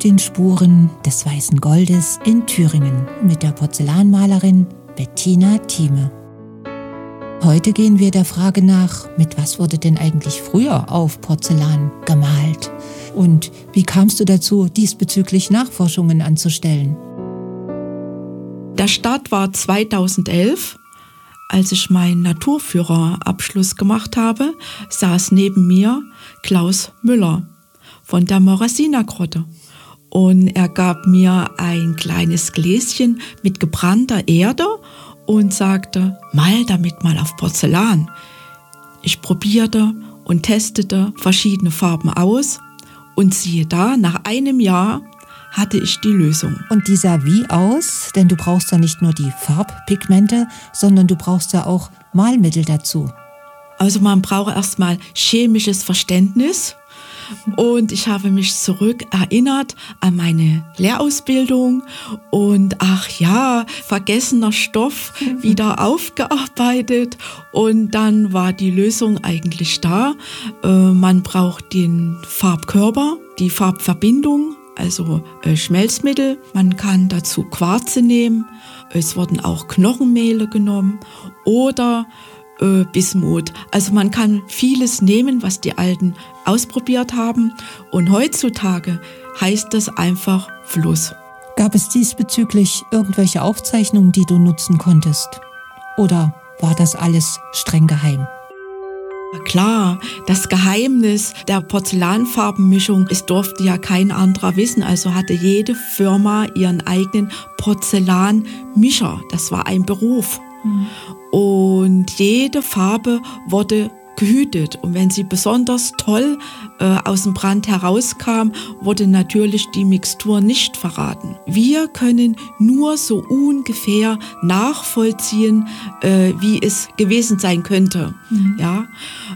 den Spuren des weißen Goldes in Thüringen mit der Porzellanmalerin Bettina Thieme. Heute gehen wir der Frage nach, mit was wurde denn eigentlich früher auf Porzellan gemalt? Und wie kamst du dazu, diesbezüglich Nachforschungen anzustellen? Der Start war 2011, als ich meinen Naturführerabschluss gemacht habe, saß neben mir Klaus Müller von der Morasina-Grotte. Und er gab mir ein kleines Gläschen mit gebrannter Erde und sagte, mal damit mal auf Porzellan. Ich probierte und testete verschiedene Farben aus und siehe da, nach einem Jahr hatte ich die Lösung. Und die sah wie aus? Denn du brauchst ja nicht nur die Farbpigmente, sondern du brauchst ja auch Malmittel dazu. Also man braucht erstmal chemisches Verständnis. Und ich habe mich zurückerinnert an meine Lehrausbildung und ach ja, vergessener Stoff wieder aufgearbeitet und dann war die Lösung eigentlich da. Man braucht den Farbkörper, die Farbverbindung, also Schmelzmittel. Man kann dazu Quarze nehmen, es wurden auch Knochenmehle genommen oder Bismut. Also man kann vieles nehmen, was die Alten ausprobiert haben. Und heutzutage heißt das einfach Fluss. Gab es diesbezüglich irgendwelche Aufzeichnungen, die du nutzen konntest? Oder war das alles streng geheim? Klar, das Geheimnis der Porzellanfarbenmischung, es durfte ja kein anderer wissen. Also hatte jede Firma ihren eigenen Porzellanmischer. Das war ein Beruf. Und jede Farbe wurde gehütet. Und wenn sie besonders toll aus dem Brand herauskam, wurde natürlich die Mixtur nicht verraten. Wir können nur so ungefähr nachvollziehen, wie es gewesen sein könnte. Ja?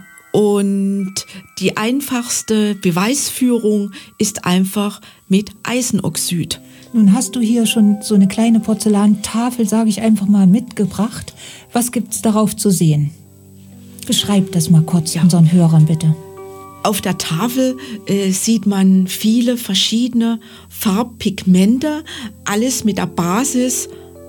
Und die einfachste Beweisführung ist einfach mit Eisenoxid. Nun hast du hier schon so eine kleine Porzellantafel, sage ich einfach mal, mitgebracht. Was gibt's darauf zu sehen? Beschreib das mal kurz unseren Hörern bitte. Auf der Tafel sieht man viele verschiedene Farbpigmente, alles mit der Basis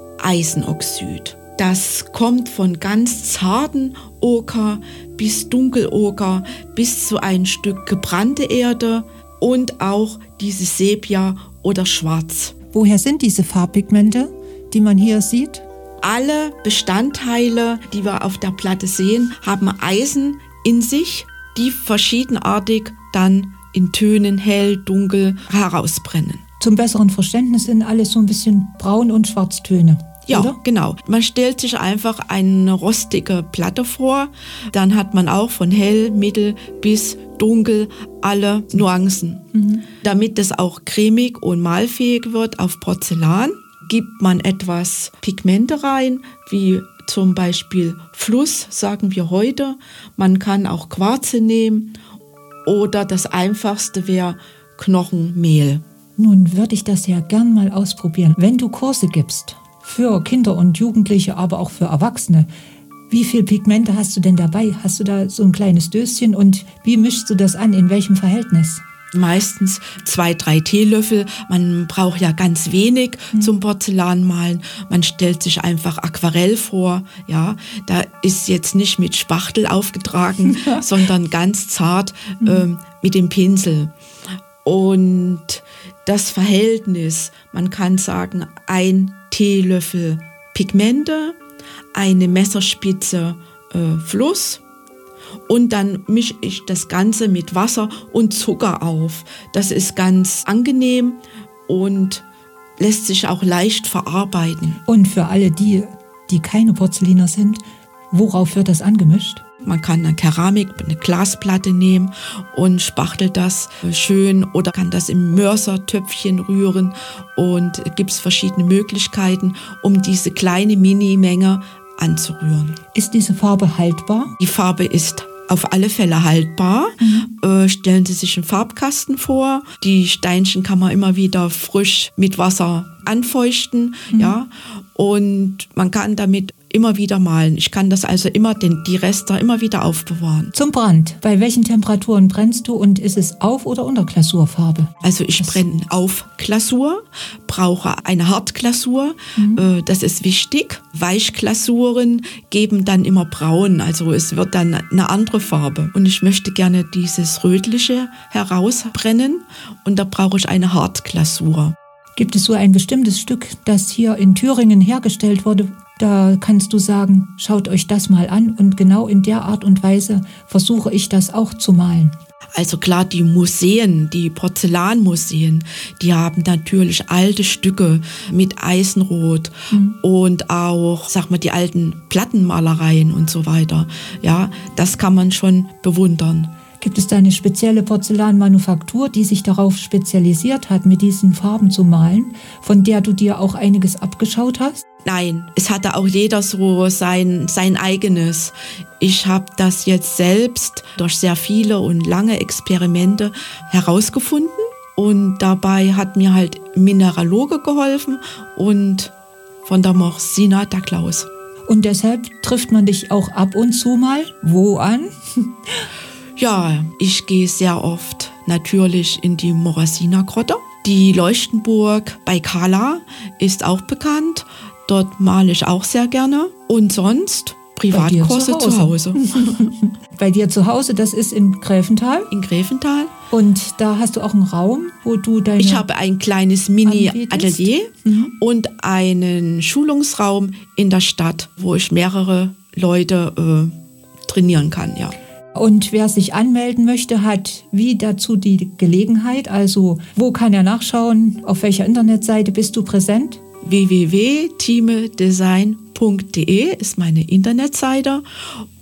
Eisenoxid. Das kommt von ganz zarten Oker bis Dunkeloker bis zu ein Stück gebrannte Erde und auch dieses Sepia oder Schwarz. Woher sind diese Farbpigmente, die man hier sieht? Alle Bestandteile, die wir auf der Platte sehen, haben Eisen in sich, die verschiedenartig dann in Tönen hell, dunkel herausbrennen. Zum besseren Verständnis sind alles so ein bisschen Braun- und Schwarztöne. Ja, oder? Genau. Man stellt sich einfach eine rostige Platte vor. Dann hat man auch von hell, mittel bis dunkel alle Nuancen. Damit es auch cremig und malfähig wird auf Porzellan, gibt man etwas Pigmente rein, wie zum Beispiel Fluss, sagen wir heute. Man kann auch Quarze nehmen oder das Einfachste wäre Knochenmehl. Nun würde ich das ja gern mal ausprobieren. Wenn du Kurse gibst, für Kinder und Jugendliche, aber auch für Erwachsene, wie viel Pigmente hast du denn dabei? Hast du da so ein kleines Döschen und wie mischst du das an? In welchem Verhältnis? Meistens 2-3 Teelöffel. Man braucht ja ganz wenig zum Porzellanmalen. Man stellt sich einfach Aquarell vor. Ja, da ist jetzt nicht mit Spachtel aufgetragen, sondern ganz zart mit dem Pinsel. Und das Verhältnis, man kann sagen, 1 Teelöffel Pigmente, eine Messerspitze Fluss. Und dann mische ich das Ganze mit Wasser und Zucker auf. Das ist ganz angenehm und lässt sich auch leicht verarbeiten. Und für alle die keine Porzelliner sind, worauf wird das angemischt? Man kann eine Keramik, eine Glasplatte nehmen und spachtelt das schön oder kann das im Mörsertöpfchen rühren. Und es gibt verschiedene Möglichkeiten, um diese kleine Minimenge anzurühren. Ist diese Farbe haltbar? Die Farbe ist auf alle Fälle haltbar. Stellen Sie sich einen Farbkasten vor. Die Steinchen kann man immer wieder frisch mit Wasser anfeuchten, ja, und man kann damit immer wieder malen. Ich kann das also immer, die Reste immer wieder aufbewahren. Zum Brand. Bei welchen Temperaturen brennst du und ist es Auf- oder Unterglasurfarbe? Also ich brenne auf Glasur, brauche eine Hartglasur, das ist wichtig. Weichglasuren geben dann immer braun, also es wird dann eine andere Farbe. Und ich möchte gerne dieses Rötliche herausbrennen und da brauche ich eine Hartglasur. Gibt es so ein bestimmtes Stück, das hier in Thüringen hergestellt wurde? Da kannst du sagen, schaut euch das mal an und genau in der Art und Weise versuche ich das auch zu malen. Also klar, die Museen, die Porzellanmuseen, die haben natürlich alte Stücke mit Eisenrot und auch, sag mal, die alten Plattenmalereien und so weiter. Ja, das kann man schon bewundern. Gibt es da eine spezielle Porzellanmanufaktur, die sich darauf spezialisiert hat, mit diesen Farben zu malen, von der du dir auch einiges abgeschaut hast? Nein, es hatte auch jeder so sein eigenes. Ich habe das jetzt selbst durch sehr viele und lange Experimente herausgefunden und dabei hat mir halt Mineraloge geholfen und von der Morsina der Klaus. Und deshalb trifft man dich auch ab und zu mal wo an? Ja, ich gehe sehr oft natürlich in die Morasina-Grotte. Die Leuchtenburg bei Kala ist auch bekannt. Dort male ich auch sehr gerne. Und sonst Privatkurse zu Hause. Bei dir zu Hause, das ist in Gräfenthal? In Gräfenthal. Und da hast du auch einen Raum, wo du deine... Ich habe ein kleines Mini-Atelier und einen Schulungsraum in der Stadt, wo ich mehrere Leute trainieren kann, ja. Und wer sich anmelden möchte, hat wie dazu die Gelegenheit? Also wo kann er nachschauen? Auf welcher Internetseite bist du präsent? www.thimedesign.de ist meine Internetseite